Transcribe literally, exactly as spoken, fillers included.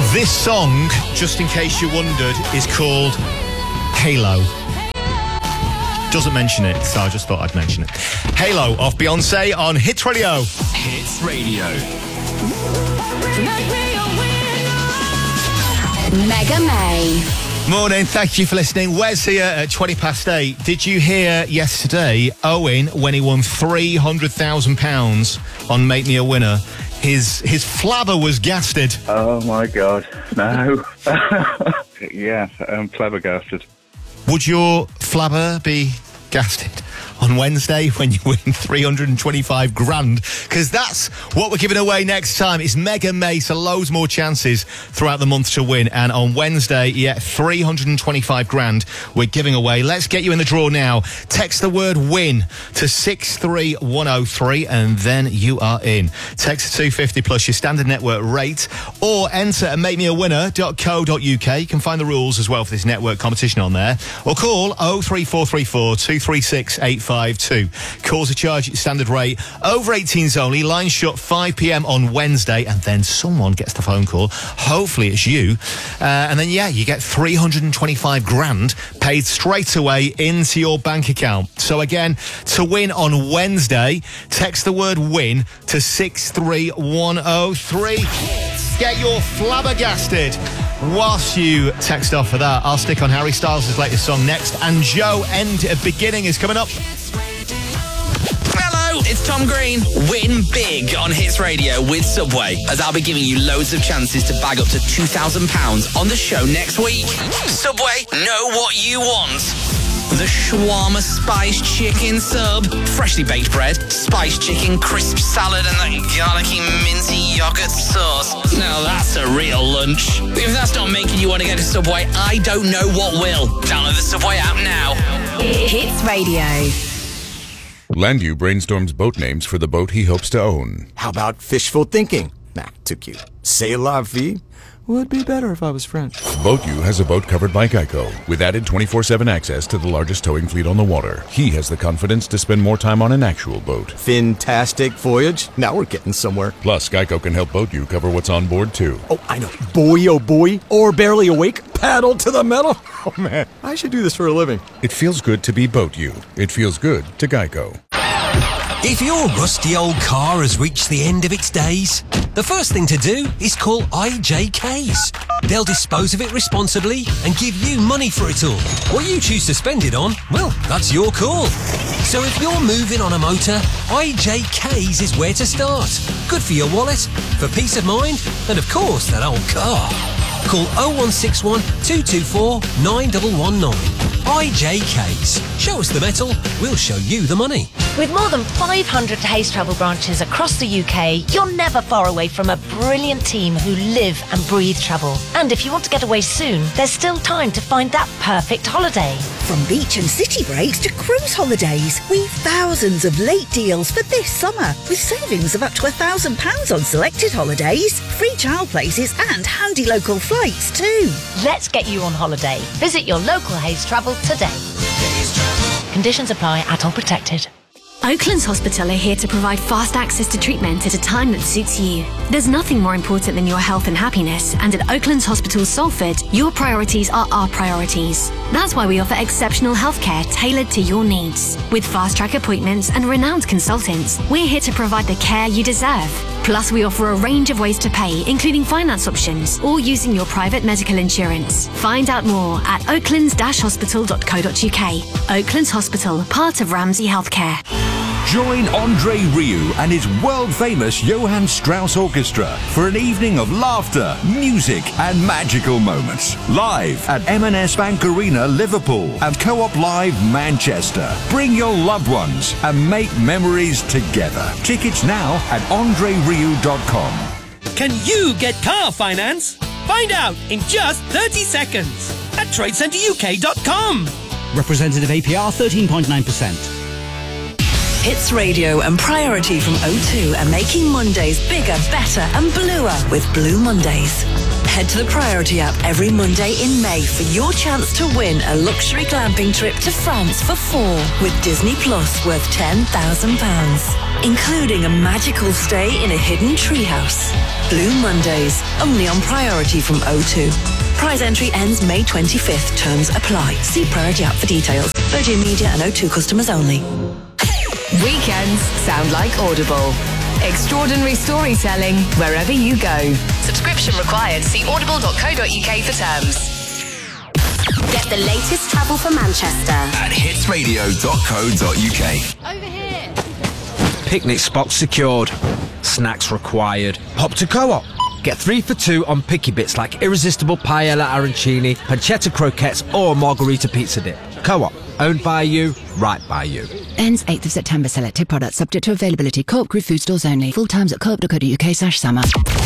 This song, just in case you wondered, is called Halo. Doesn't mention it, so I just thought I'd mention it. Halo off Beyonce on Hits Radio. Hits Radio. Mega May. Morning, thank you for listening. Wes here at twenty past eight. Did you hear yesterday, Owen, when he won three hundred thousand pounds on Make Me a Winner, his his flabber was gasted? Oh my God, no. Yeah, I'm flabbergasted. Would your flabber be gasted on Wednesday when you win three hundred twenty-five grand? Because that's what we're giving away next time. It's Mega May, so loads more chances throughout the month to win. And on Wednesday, yeah, three hundred twenty-five grand we're giving away. Let's get you in the draw now. Text the word WIN to six three one oh three and then you are in. Text two fifty plus your standard network rate or enter at make me a winner dot co dot uk. You can find the rules as well for this network competition on there. Or call oh three four three four two three six eight five two. Calls are charged at standard rate. Over eighteens only. Line shut five p.m. on Wednesday, and then someone gets the phone call. Hopefully it's you. Uh, and then, yeah, you get three hundred twenty-five grand paid straight away into your bank account. So again, to win on Wednesday, text the word WIN to six three one oh three. Get your flabbergasted. Whilst you text off for that, I'll stick on Harry Styles' latest song next, and Joe End of Beginning is coming up. Hello, it's Tom Green. Win big on Hits Radio with Subway, as I'll be giving you loads of chances to bag up to two thousand pounds on the show next week. Subway, know what you want. The shawarma spiced chicken sub, freshly baked bread, spiced chicken, crisp salad, and that garlicky minty yogurt sauce. Now that's a real lunch. If that's not making you want to get a Subway, I don't know what will. Download the Subway app now. Hits Radio. Landu brainstorms boat names for the boat he hopes to own. How about fishful thinking? Nah, too cute. C'est la vie? Would be better if I was French. BoatU has a boat covered by Geico, with added twenty-four seven access to the largest towing fleet on the water. He has the confidence to spend more time on an actual boat. Fantastic voyage. Now we're getting somewhere. Plus, Geico can help BoatU cover what's on board, too. Oh, I know. Boy, oh boy. Or barely awake. Paddle to the metal. Oh, man. I should do this for a living. It feels good to be BoatU. It feels good to Geico. If your rusty old car has reached the end of its days, the first thing to do is call I J Ks. They'll dispose of it responsibly and give you money for it all. What you choose to spend it on, well, that's your call. So if you're moving on a motor, I J Ks is where to start. Good for your wallet, for peace of mind, and of course, that old car. Call oh one six one, two two four, nine one one nine. I J Ks. Show us the metal, we'll show you the money. With more than five hundred Hays Travel branches across the U K, you're never far away from a brilliant team who live and breathe travel. And if you want to get away soon, there's still time to find that perfect holiday. From beach and city breaks to cruise holidays, we've thousands of late deals for this summer, with savings of up to one thousand pounds on selected holidays, free child places and handy local flights too. Let's get you on holiday. Visit your local Hays Travel today. Conditions apply, at all protected. Oaklands Hospital are here to provide fast access to treatment at a time that suits you. There's nothing more important than your health and happiness, and at Oaklands Hospital Salford, your priorities are our priorities. That's why we offer exceptional healthcare tailored to your needs. With fast-track appointments and renowned consultants, we're here to provide the care you deserve. Plus, we offer a range of ways to pay, including finance options or using your private medical insurance. Find out more at oaklands dash hospital dot co dot uk. Oaklands Hospital, part of Ramsay Healthcare. Join Andre Rieu and his world-famous Johann Strauss Orchestra for an evening of laughter, music and magical moments. Live at M and S Bank Arena, Liverpool and Co-op Live, Manchester. Bring your loved ones and make memories together. Tickets now at andre rieu dot com. Can you get car finance? Find out in just thirty seconds at trade centre u k dot com. Representative A P R thirteen point nine percent. Hits Radio and Priority from O two are making Mondays bigger, better and bluer with Blue Mondays. Head to the Priority app every Monday in May for your chance to win a luxury glamping trip to France for four with Disney Plus worth ten thousand pounds. including a magical stay in a hidden treehouse. Blue Mondays, only on Priority from O two. Prize entry ends May twenty-fifth. Terms apply. See Priority app for details. Virgin Media and O two customers only. Weekends sound like Audible. Extraordinary storytelling wherever you go. Subscription required. See audible dot co dot uk for terms. Get the latest travel for Manchester at hits radio dot co dot uk. Over here. Picnic spot secured. Snacks required. Hop to Co-op. Get three for two on picky bits like irresistible paella arancini, pancetta croquettes or margarita pizza dip. Co-op. Owned by you, right by you. Ends eighth of September. Selected products subject to availability. Co-op Group food stores only. Full times at co op dot co dot uk slash summer.